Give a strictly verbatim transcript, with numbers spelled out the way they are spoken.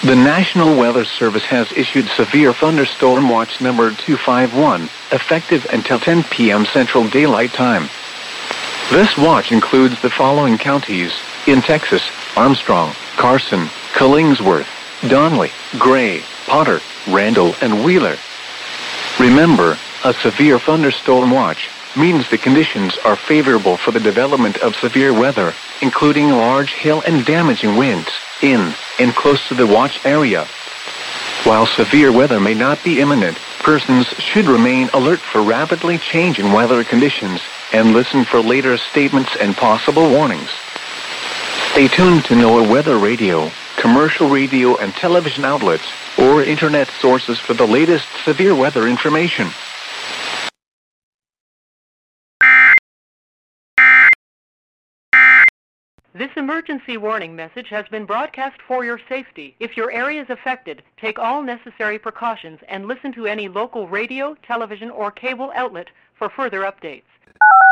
The National Weather Service has issued Severe Thunderstorm Watch number two five one, effective until ten p.m. Central Daylight Time. This watch includes the following counties in Texas: Armstrong, Carson, Killingsworth, Donley, Gray, Potter, Randall, and Wheeler. Remember, a severe thunderstorm watch means the conditions are favorable for the development of severe weather, including large hail and damaging winds, in and close to the watch area. While severe weather may not be imminent, persons should remain alert for rapidly changing weather conditions and listen for later statements and possible warnings. Stay tuned to NOAA Weather Radio, commercial radio and television outlets, or internet sources for the latest severe weather information. This emergency warning message has been broadcast for your safety. If your area is affected, take all necessary precautions and listen to any local radio, television, or cable outlet for further updates.